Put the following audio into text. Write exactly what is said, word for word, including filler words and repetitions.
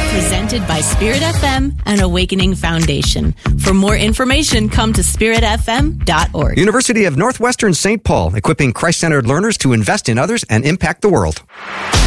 Presented by Spirit F M and Awakening Foundation. For more information, come to spirit f m dot org. University of Northwestern Saint Paul, equipping Christ-centered learners to invest in others and impact the world.